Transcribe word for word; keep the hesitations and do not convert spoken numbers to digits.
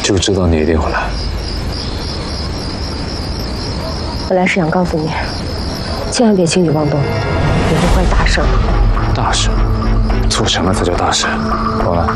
就知道你一定会来。 我来是想告诉你，千万别轻举妄动，也会坏大事。 大事，做成了才叫大事。我来。